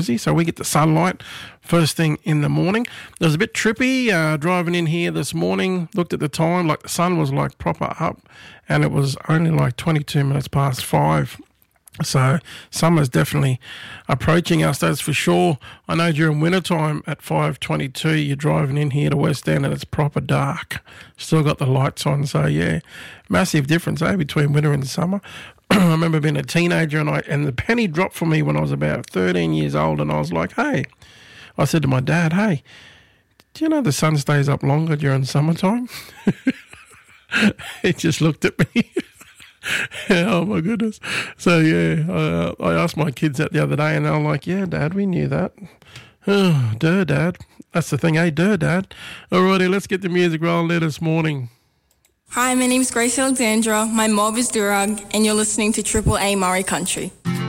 So we get the sunlight first thing in the morning. It was a bit trippy driving in here this morning. Looked at the time, like the sun was like proper up, and it was only like 22 minutes past 5. So summer's definitely approaching us, that's for sure. I know during wintertime at 5:22 you're driving in here to West End and it's proper dark. Still got the lights on, so yeah, massive difference between winter and summer. I remember being a teenager and the penny dropped for me when I was about 13 years old, and I was like, hey, I said to my dad, hey, do you know the sun stays up longer during summertime? He just looked at me. Oh my goodness. So yeah, I asked my kids that the other day and they were like, yeah, Dad, we knew that. Oh, duh, Dad. That's the thing, duh, Dad. Alrighty, let's get the music rolling there this morning. Hi, my name's Grace Alexandra, my mob is Durag, and you're listening to Triple A Murray Country.